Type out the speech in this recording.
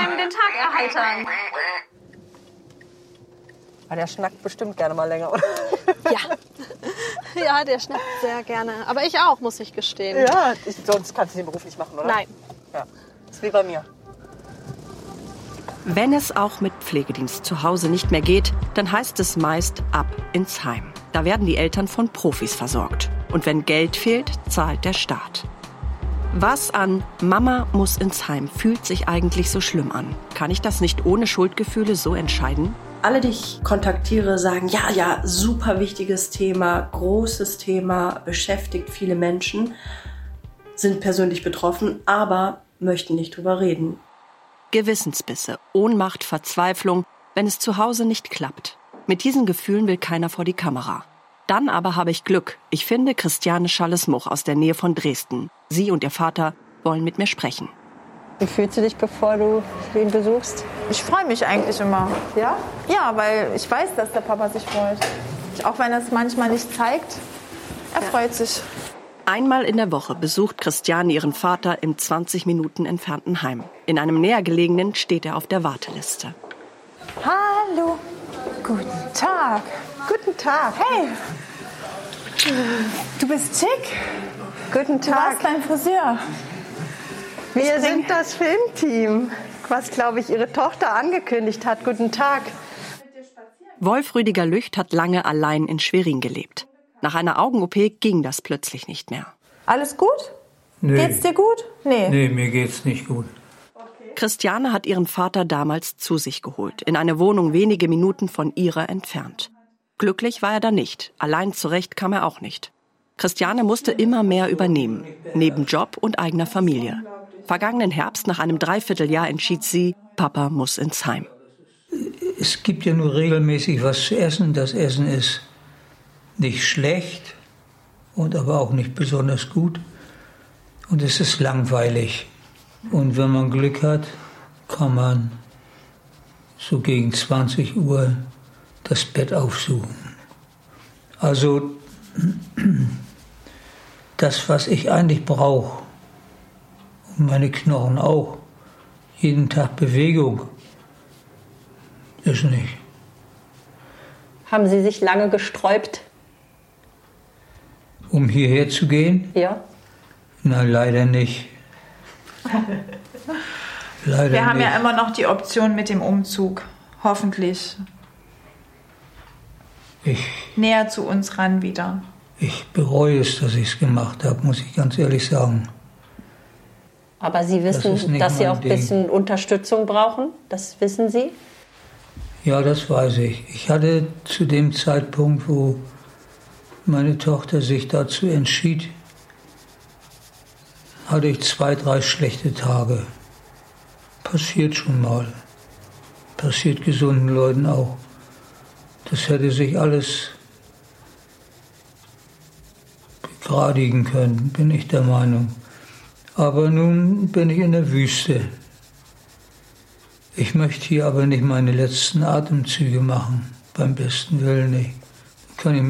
einem den Tag erheitern. Aber der schnackt bestimmt gerne mal länger, oder? Ja. Ja, der schnackt sehr gerne. Aber ich auch, muss ich gestehen. Ja, sonst kannst du den Beruf nicht machen, oder? Nein. Ja, das ist wie bei mir. Wenn es auch mit Pflegedienst zu Hause nicht mehr geht, dann heißt es meist ab ins Heim. Da werden die Eltern von Profis versorgt. Und wenn Geld fehlt, zahlt der Staat. Was an Mama muss ins Heim fühlt sich eigentlich so schlimm an? Kann ich das nicht ohne Schuldgefühle so entscheiden? Alle, die ich kontaktiere, sagen, ja, super wichtiges Thema, großes Thema, beschäftigt viele Menschen, sind persönlich betroffen, aber möchten nicht drüber reden. Gewissensbisse, Ohnmacht, Verzweiflung, wenn es zu Hause nicht klappt. Mit diesen Gefühlen will keiner vor die Kamera. Dann aber habe ich Glück. Ich finde Christiane Schalles-Much aus der Nähe von Dresden. Sie und ihr Vater wollen mit mir sprechen. Wie fühlst du dich, bevor du ihn besuchst? Ich freue mich eigentlich immer. Ja? Ja, weil ich weiß, dass der Papa sich freut. Auch wenn er es manchmal nicht zeigt, er freut sich. Einmal in der Woche besucht Christiane ihren Vater im 20 Minuten entfernten Heim. In einem näher gelegenen steht er auf der Warteliste. Hallo, guten Tag. Guten Tag. Hey, du bist schick. Guten Du warst beim Friseur. Wir sind das Filmteam, was, glaube ich, Ihre Tochter angekündigt hat. Guten Tag. Wolf Rüdiger Lücht hat lange allein in Schwerin gelebt. Nach einer Augen-OP ging das plötzlich nicht mehr. Alles gut? Nee. Geht's dir gut? Nee, mir geht's nicht gut. Christiane hat ihren Vater damals zu sich geholt, in eine Wohnung wenige Minuten von ihrer entfernt. Glücklich war er da nicht, allein zurecht kam er auch nicht. Christiane musste immer mehr übernehmen, neben Job und eigener Familie. Vergangenen Herbst, nach einem Dreivierteljahr, entschied sie, Papa muss ins Heim. Es gibt ja nur regelmäßig was zu essen. Das Essen ist nicht schlecht und aber auch nicht besonders gut. Und es ist langweilig. Und wenn man Glück hat, kann man so gegen 20 Uhr das Bett aufsuchen. Also das, was ich eigentlich brauche, und meine Knochen auch, jeden Tag Bewegung, ist nicht. Haben Sie sich lange gesträubt? Um hierher zu gehen? Ja. Nein, leider nicht. Leider Wir haben nicht. ja immer noch die Option mit dem Umzug. Hoffentlich. Näher zu uns ran wieder. Ich bereue es, dass ich es gemacht habe, muss ich ganz ehrlich sagen. Aber Sie wissen, dass Sie auch ein bisschen Unterstützung brauchen? Das wissen Sie? Ja, das weiß ich. Ich hatte zu dem Zeitpunkt, wo meine Tochter sich dazu entschied, hatte ich 2, 3 schlechte Tage. Passiert schon mal. Passiert gesunden Leuten auch. Das hätte sich alles begradigen können, bin ich der Meinung. Aber nun bin ich in der Wüste. Ich möchte hier aber nicht meine letzten Atemzüge machen, beim besten Willen nicht. Kann ich